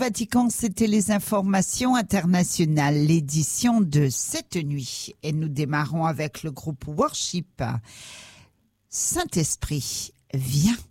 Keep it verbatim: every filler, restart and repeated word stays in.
Vatican, c'était les informations internationales, l'édition de cette nuit. Et nous démarrons avec le groupe Worship. Saint-Esprit, viens.